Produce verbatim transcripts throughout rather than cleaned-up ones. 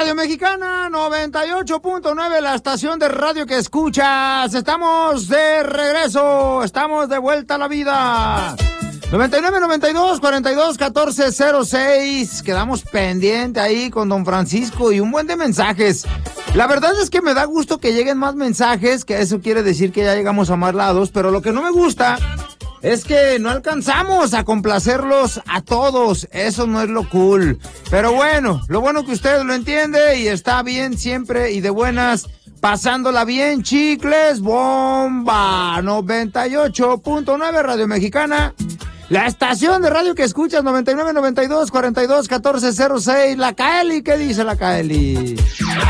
Radio Mexicana noventa y ocho punto nueve, la estación de radio que escuchas. Estamos de regreso, estamos de vuelta a la vida. noventa y nueve, noventa y dos, cuarenta y dos, catorce, cero seis. Quedamos pendiente ahí con don Francisco y un buen de mensajes. La verdad es que me da gusto que lleguen más mensajes, que eso quiere decir que ya llegamos a más lados, pero lo que no me gusta es que no alcanzamos a complacerlos a todos. Eso no es lo cool. Pero bueno, lo bueno que usted lo entiende y está bien siempre y de buenas, pasándola bien, chicles, bomba. noventa y ocho punto nueve Radio Mexicana. La estación de radio que escuchas, noventa y nueve, noventa y dos, cuarenta y dos, catorce, cero seis. La Kaeli, ¿qué dice la Kaeli?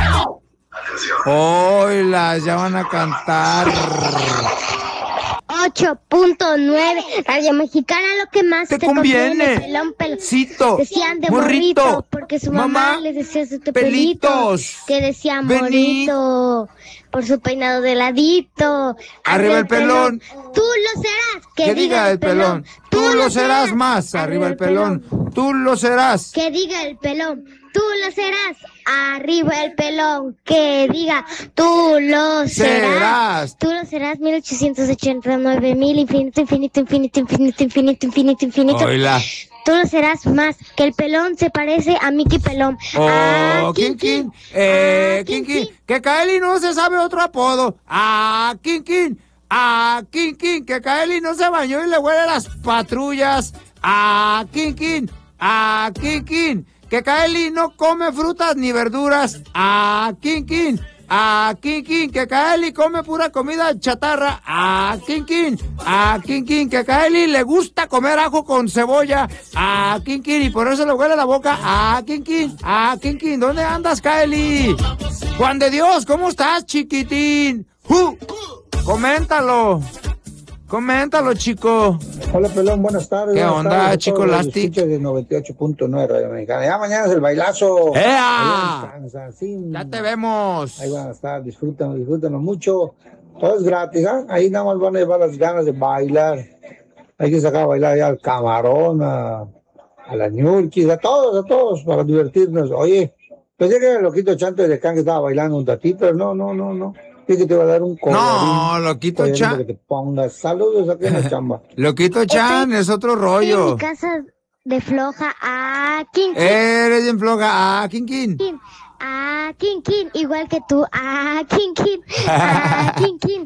Hola, ya van a cantar. ocho punto nueve Radio Mexicana, lo que más te, te conviene. conviene. Pelón, pelón. Cito, decían de morrito, morrito, porque su mamá, mamá les decía su pelitos, pelitos, que decía morrito, por su peinado de ladito. Arriba el pelón. pelón. Tú lo serás, que, que diga el pelón. pelón. Tú lo serás más, arriba el pelón. pelón. Tú lo serás. Que diga el pelón. Tú lo serás, arriba el pelón, que diga, tú lo serás, serás. tú lo serás, mil ochocientos ochenta y nueve mil, infinito, infinito, infinito, infinito, infinito, infinito, infinito. Hola. Tú lo serás más, que el pelón se parece a Mickey Pelón. Oh, ah, King King, eh, King King, que Kaeli no se sabe otro apodo. Ah, King King, ah, King King, que Kaeli no se bañó y le huele las patrullas. Ah, King King, ah, King King. Que Kaeli no come frutas ni verduras. A King King. A King King. Que Kaeli come pura comida chatarra. A King King. A King King. Que Kaeli le gusta comer ajo con cebolla. A King King. Y por eso le huele la boca. A King King. A King King. ¿Dónde andas, Kaeli? Juan de Dios, ¿cómo estás, chiquitín? ¡Uh! Coméntalo. Coméntalo, chico. Hola, pelón, buenas tardes. ¿Qué buenas onda, tardes, chico Lastic? De noventa y ocho punto nueve Radio Mexicana. Ya mañana es el bailazo. ¡Ea! Ya te vemos. Ahí van a estar, disfrútenlo, disfrútenlo mucho. Todo es gratis, ¿eh? Ahí nada más van a llevar las ganas de bailar. Hay que sacar a bailar ya al camarón, a, a la ñurquis, a todos, a todos, para divertirnos. Oye, pensé que era el loquito Chante de Can que estaba bailando un ratito, pero no, no, no, no. Que te va a dar un colorín. No, Loquito Chan. Que te pongas. Saludos aquí en la chamba. Loquito Chan es otro rollo. En mi casa de floja a King King. Eres bien floja a King King. A King King, igual que tú. A King King. A King King.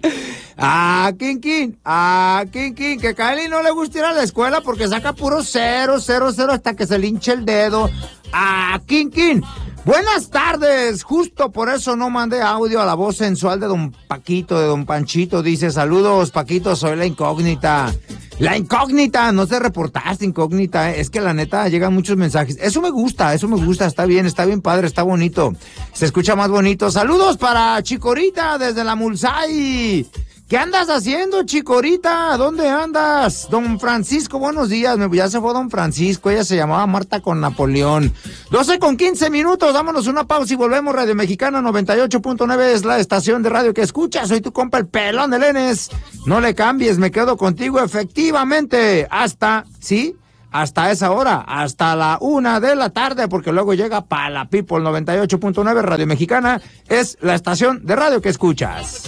A King King. A King King. Que Kylie no le gusta ir a la escuela porque saca puro cero, cero, cero hasta que se le hinche el dedo. A King King. Buenas tardes, justo por eso no mandé audio a la voz sensual de don Paquito, de don Panchito. Dice, saludos Paquito, soy la incógnita. La incógnita, no te reportaste incógnita, ¿eh? Es que la neta llegan muchos mensajes. Eso me gusta, eso me gusta, está bien, está bien padre, está bonito. Se escucha más bonito. Saludos para Chicorita desde la Mulsay. ¿Qué andas haciendo, Chicorita? ¿Dónde andas? Don Francisco, buenos días. Ya se fue don Francisco, ella se llamaba Marta con Napoleón. doce con quince minutos, vámonos una pausa y volvemos. Radio Mexicana noventa y ocho punto nueve es la estación de radio que escuchas. Soy tu compa el pelón de Lenes. No le cambies, me quedo contigo efectivamente. Hasta, ¿sí? Hasta esa hora, hasta la una de la tarde, porque luego llega para la People noventa y ocho punto nueve. Radio Mexicana es la estación de radio que escuchas.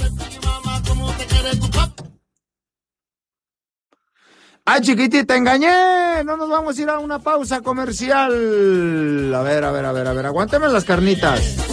¡Ay, chiquitita, te engañé! No nos vamos a ir a una pausa comercial. A ver, a ver, a ver, a ver, aguántame las carnitas.